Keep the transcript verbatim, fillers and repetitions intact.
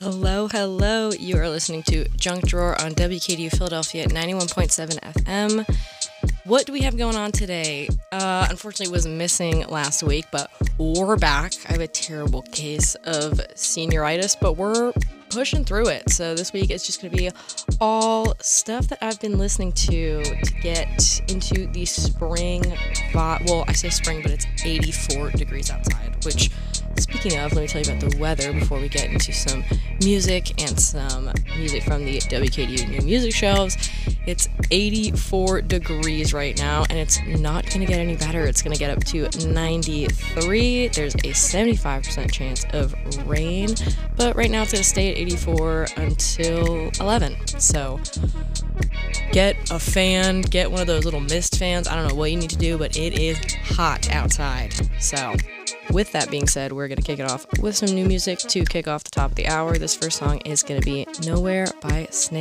Hello, hello. You are listening to Junk Drawer on W K D U Philadelphia at ninety-one point seven F M. What do we have going on today? Uh, unfortunately, was missing last week, but we're back. I have a terrible case of senioritis, but we're pushing through it. So this week it's just going to be all stuff that I've been listening to to get into the spring vibe. Well, I say spring, but it's eighty-four degrees outside, which, speaking of, let me tell you about the weather before we get into some music and some music from the W K D U new music shelves. It's eighty-four degrees right now, and it's not going to get any better. It's going to get up to ninety-three. There's a seventy-five percent chance of rain, but right now it's going to stay at eighty-four until eleven. So get a fan, get one of those little mist fans. I don't know what you need to do, but it is hot outside. So with that being said, we're going to kick it off with some new music to kick off the top of the hour. This first song is going to be Nowhere by Snake.